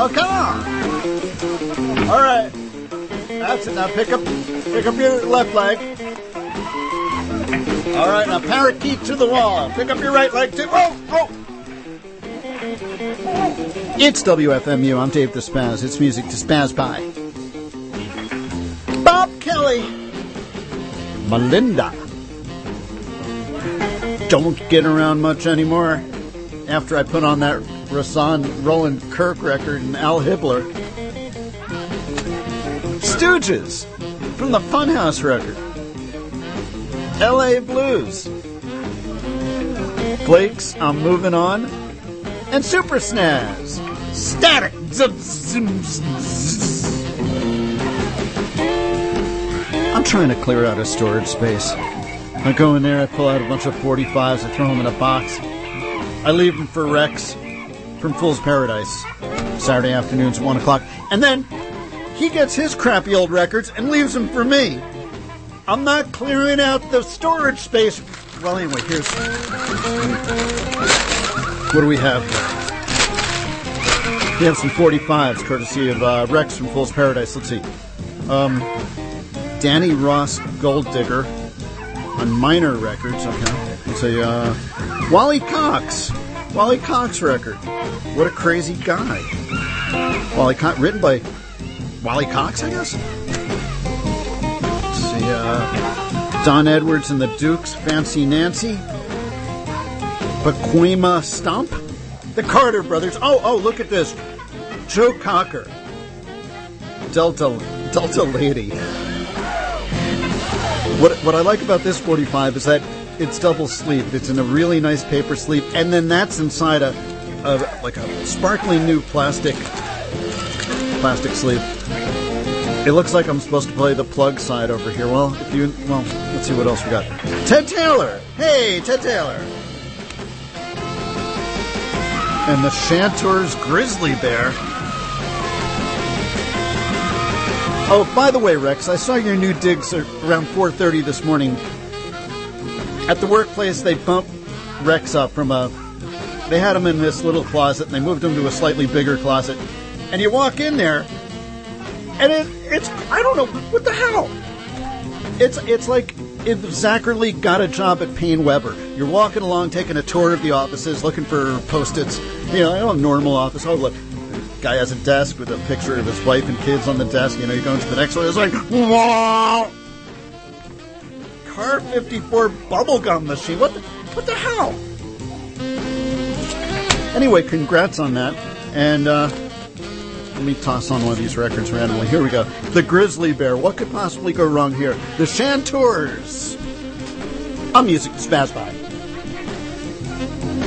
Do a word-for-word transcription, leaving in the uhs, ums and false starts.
Oh, come on. All right. That's it. Now pick up, pick up your left leg. All right. Now parakeet to the wall. Pick up your right leg too. Oh, oh. It's W F M U. I'm Dave the Spaz. It's music to spaz by. Bob Kelly. Melinda. Don't get around much anymore after I put on that Rahsaan Roland Kirk record and Al Hibbler. Stooges from the Funhouse record. L A Blues. Flakes, I'm Moving On. And Super Snaz. Static. I'm trying to clear out a storage space. I go in there, I pull out a bunch of forty-fives, I throw them in a box. I leave them for Rex from Fool's Paradise. Saturday afternoons at one o'clock. And then he gets his crappy old records and leaves them for me. I'm not clearing out the storage space. Well, anyway, here's... What do we have here? We have some forty-fives, courtesy of uh, Rex from Fool's Paradise. Let's see. Um, Danny Ross Gold Digger on Minor Records. Okay. Let's see. Uh, Wally Cox. Wally Cox record. What a crazy guy. Wally Cox, written by Wally Cox, I guess? Let's see. Uh, Don Edwards and the Dukes, Fancy Nancy. Pacoima Stomp. The Carter Brothers. Oh, oh, look at this. Joe Cocker. Delta, Delta Lady. What what I like about this forty-five is that it's double sleeved. It's in a really nice paper sleeve, and then that's inside a, a like a sparkling new plastic plastic sleeve. It looks like I'm supposed to play the plug side over here. Well, if you well, let's see what else we got. Ted Taylor. Hey, Ted Taylor. And the Chanteurs Grizzly Bear. Oh, by the way, Rex, I saw your new digs around four thirty this morning. At the workplace, they bumped Rex up from a... They had him in this little closet, and they moved him to a slightly bigger closet. And you walk in there, and it, it's... I don't know, what the hell? It's it's like if Zachary got a job at Payne Weber. You're walking along, taking a tour of the offices, looking for Post-its. You know, a normal office. Oh, look. Guy has a desk with a picture of his wife and kids on the desk. You know, you go into the next one. It's like, wow! Car fifty-four bubblegum machine. What the, what the hell? Anyway, congrats on that. And uh, let me toss on one of these records randomly. Here we go. The Grizzly Bear. What could possibly go wrong here? The Chanteurs. On music to spaz by.